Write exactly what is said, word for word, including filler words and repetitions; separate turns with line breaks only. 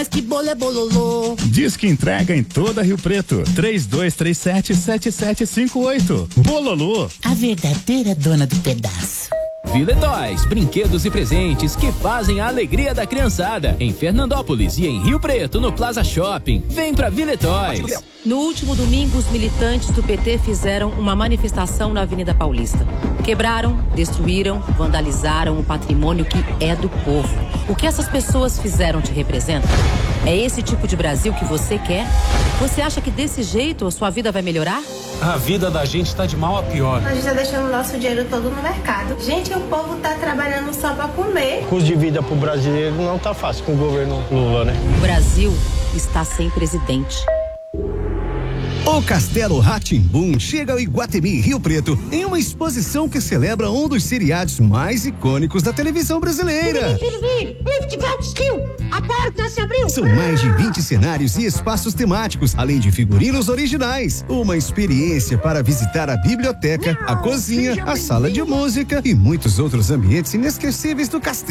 Que bolo é bololô.
Diz que entrega em toda Rio Preto. três dois três sete, sete sete cinco oito. Bololô.
A verdadeira dona do pedaço.
Vile Toys, brinquedos e presentes que fazem a alegria da criançada. Em Fernandópolis e em Rio Preto, no Plaza Shopping. Vem pra Vile Toys.
No último domingo, os militantes do P T fizeram uma manifestação na Avenida Paulista. Quebraram, destruíram, vandalizaram o patrimônio que é do povo. O que essas pessoas fizeram te representa? É esse tipo de Brasil que você quer? Você acha que desse jeito a sua vida vai melhorar?
A vida da gente tá de mal a pior.
A gente tá deixando o nosso dinheiro todo no mercado. Gente, o povo tá trabalhando só pra comer.
O custo de vida pro brasileiro não tá fácil com o governo Lula, né?
O Brasil está sem presidente.
O Castelo Rá-Tim-Bum chega ao Iguatemi Rio Preto em uma exposição que celebra um dos seriados mais icônicos da televisão brasileira.
A porta se abriu.
São mais de vinte cenários e espaços temáticos, além de figurinos originais. Uma experiência para visitar a biblioteca, a cozinha, a sala de música e muitos outros ambientes inesquecíveis do castelo.